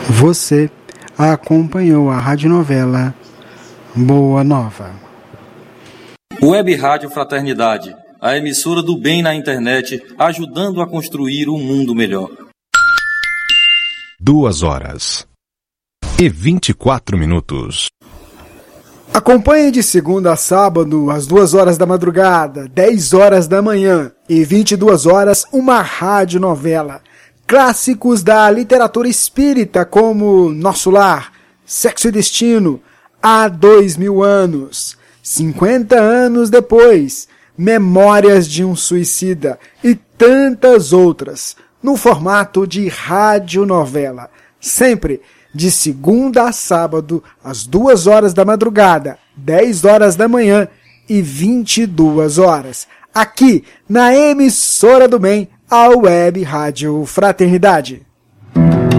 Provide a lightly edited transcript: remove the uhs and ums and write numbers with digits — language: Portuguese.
Você acompanhou a radionovela Boa Nova. Web Rádio Fraternidade, a emissora do bem na internet, ajudando a construir um mundo melhor. 2h24. Acompanhe de segunda a sábado, às 2h da madrugada, 10h da manhã e 22h, uma radionovela. Clássicos da literatura espírita como Nosso Lar, Sexo e Destino, Há 2000 anos, 50 anos depois, Memórias de um Suicida e tantas outras, no formato de radionovela, sempre de segunda a sábado, às 2h da madrugada, 10h da manhã e 22h, aqui na emissora do bem, a Web Rádio Fraternidade.